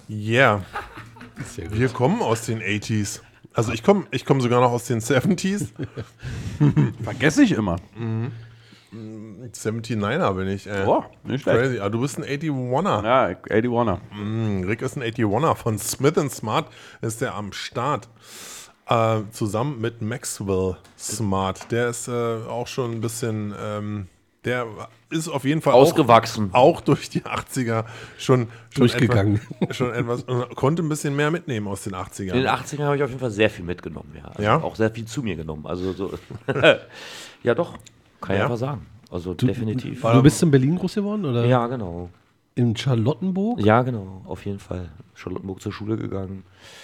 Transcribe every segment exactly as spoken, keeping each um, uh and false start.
Yeah. Wir kommen aus den achtziger. Also ich komme ich komm sogar noch aus den siebziger. Vergesse ich immer. Mhm. neunundsiebziger bin ich. Äh. Oh, nicht schlecht. Crazy. Aber du bist ein einundachtzig-er. Ja, einundachtzig-er. Mm, Rick ist ein einundachtzig-er von Smith and Smart. Ist der am Start. Äh, zusammen mit Maxwell Smart. Der ist äh, auch schon ein bisschen... Ähm, der ist auf jeden Fall ausgewachsen. Auch, auch durch die achtziger schon, schon durchgegangen. Etwas, schon etwas, konnte ein bisschen mehr mitnehmen aus den achtzigern. In den achtzigern habe ich auf jeden Fall sehr viel mitgenommen. Ja. Also ja? Auch sehr viel zu mir genommen. Also so ja doch, kann ich ja? einfach sagen. Also du, definitiv. Du bist in Berlin groß geworden, oder? Ja, genau. In Charlottenburg? Ja, genau, auf jeden Fall. Charlottenburg zur Schule gegangen.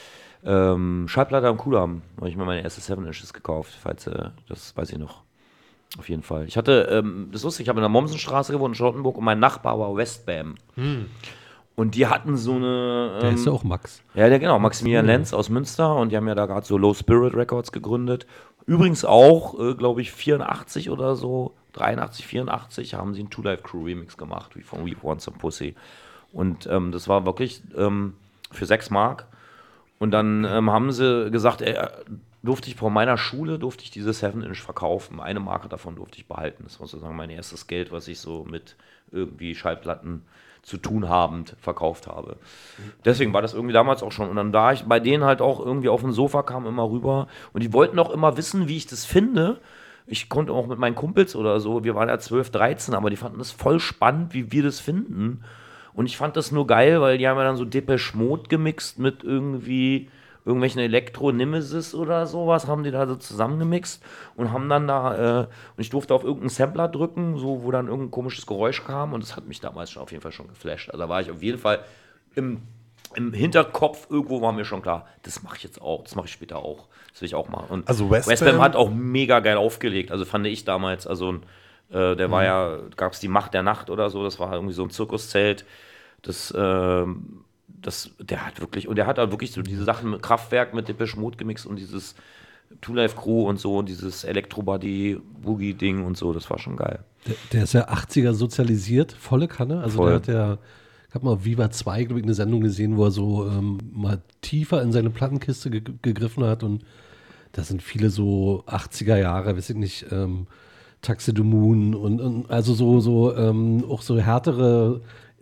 Ähm, Schallplatte am Kudamm habe ich mir meine erste Seven Inches gekauft, falls äh, das weiß ich noch. Auf jeden Fall. Ich hatte, ähm, das ist lustig, ich habe in der Mommsenstraße gewohnt in Charlottenburg und mein Nachbar war Westbam. Hm. Und die hatten so eine... Ähm, der ist ja auch Max. Ja, der, genau, Maximilian Lenz aus Münster und die haben ja da gerade so Low Spirit Records gegründet. Übrigens auch, äh, glaube ich, vierundachtzig oder so, dreiundachtzig, vierundachtzig haben sie einen Two Life Crew Remix gemacht, wie von We Want Some Pussy. Und ähm, das war wirklich ähm, für sechs Mark. Und dann ähm, haben sie gesagt, ey, durfte ich von meiner Schule, durfte ich diese Seven Inch verkaufen. Eine Marke davon durfte ich behalten. Das war sozusagen mein erstes Geld, was ich so mit irgendwie Schallplatten zu tun habend verkauft habe. Deswegen war das irgendwie damals auch schon. Und dann da ich bei denen halt auch irgendwie auf dem Sofa kam, immer rüber. Und die wollten auch immer wissen, wie ich das finde. Ich konnte auch mit meinen Kumpels oder so, wir waren ja zwölf, dreizehn, aber die fanden das voll spannend, wie wir das finden. Und ich fand das nur geil, weil die haben ja dann so Depeche Mode gemixt mit irgendwie irgendwelchen Elektro-Nemesis oder sowas, haben die da so zusammengemixt und haben dann da, äh, und ich durfte auf irgendeinen Sampler drücken, so, wo dann irgendein komisches Geräusch kam und das hat mich damals schon auf jeden Fall schon geflasht. Also da war ich auf jeden Fall im, im Hinterkopf, irgendwo war mir schon klar, das mache ich jetzt auch, das mache ich später auch, das will ich auch machen. Und also Westbam, Westbam hat auch mega geil aufgelegt, also fand ich damals, also äh, der mhm. war ja, gab es die Macht der Nacht oder so, das war irgendwie so ein Zirkuszelt, das, äh, Das, der hat wirklich, und der hat halt wirklich so diese Sachen mit Kraftwerk, mit Depeche Mode gemixt und dieses Two Life Crew und so, und dieses Electro-Body-Boogie-Ding und so, das war schon geil. Der, der ist ja achtziger sozialisiert, volle Kanne. Also Voll. der hat ja, ich habe mal auf Viva zwei, glaube ich, eine Sendung gesehen, wo er so ähm, mal tiefer in seine Plattenkiste ge- gegriffen hat und da sind viele so achtziger Jahre, weiß ich nicht, ähm, Taxi the Moon und, und also so, so ähm, auch so härtere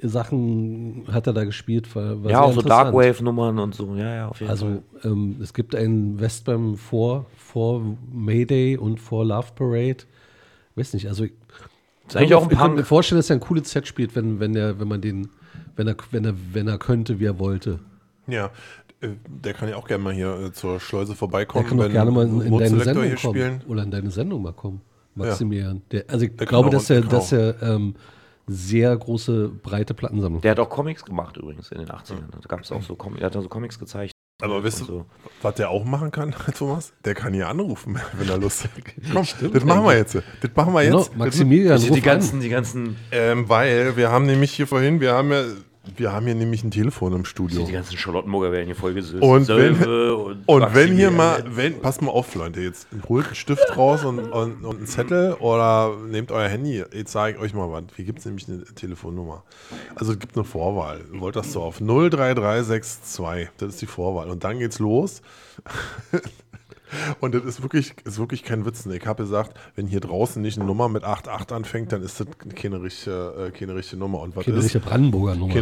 Sachen hat er da gespielt. War, war ja, auch so Darkwave-Nummern und so, ja, ja, auf jeden also, Fall. Also ähm, es gibt einen Westbam vor, vor Mayday und vor Love Parade. Weiß nicht, also ich, ist eigentlich auch ein ich kann Punk. mir vorstellen, dass er ein cooles Set spielt, wenn, wenn er, wenn man den, wenn er, wenn er, wenn er könnte, wie er wollte. Ja, der kann ja auch gerne mal hier zur Schleuse vorbeikommen. Der kann doch gerne mal in, in deine Sendung hier kommen. Spielen. Oder in deine Sendung mal kommen. Maximilian. Ja. Der, also ich der glaube, auch, dass er, dass er ähm, sehr große, breite Plattensammlung. Der hat auch Comics gemacht übrigens in den achtzigern. Da gab es auch so Comics, er hat da so Comics gezeigt. Aber wisst du, so. was der auch machen kann, Thomas? Der kann hier anrufen, wenn er Lust hat. Komm, Stimmt, das machen wir jetzt. Das machen wir jetzt. Genau, Maximilian, die, ruf die ganzen, an. die ganzen, ähm, weil wir haben nämlich hier vorhin, wir haben ja, wir haben hier nämlich ein Telefon im Studio. die ganzen Charlottenburger werden hier vollgesüßt. Und wenn, und, und wenn hier mal, wenn, passt mal auf, Leute, jetzt holt einen Stift raus und, und, und einen Zettel oder nehmt euer Handy. Jetzt sage ich euch mal was. Hier gibt es nämlich eine Telefonnummer. Also es gibt eine Vorwahl. Ihr wollt das so auf null drei drei sechs zwei. Das ist die Vorwahl. Und dann geht's los. Und das ist wirklich, ist wirklich kein Witz. Ich habe gesagt, wenn hier draußen nicht eine Nummer mit acht acht anfängt, dann ist das keine richtige, äh, keine richtige Nummer. Und was Keine ist? richtige Brandenburger Nummer.